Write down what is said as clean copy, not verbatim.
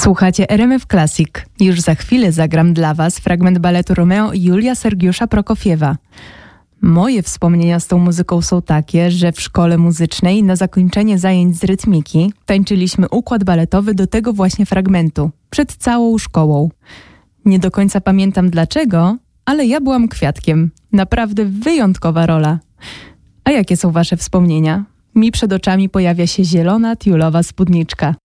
Słuchacie RMF Classic. Już za chwilę zagram dla Was fragment baletu Romeo i Julia Sergiusza Prokofiewa. Moje wspomnienia z tą muzyką są takie, że w szkole muzycznej na zakończenie zajęć z rytmiki tańczyliśmy układ baletowy do tego właśnie fragmentu, przed całą szkołą. Nie do końca pamiętam dlaczego, ale ja byłam kwiatkiem. Naprawdę wyjątkowa rola. A jakie są Wasze wspomnienia? Mi przed oczami pojawia się zielona tiulowa spódniczka.